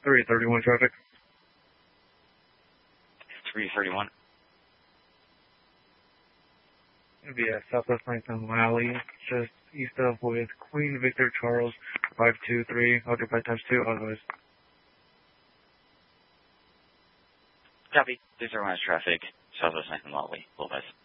331 traffic. 331. It'll be at Southwest 9th and Lally, just east of with Queen Victor Charles 523, occupied times 2, otherwise. Copy. 331 traffic, Southwest 9th and Lally, full guys.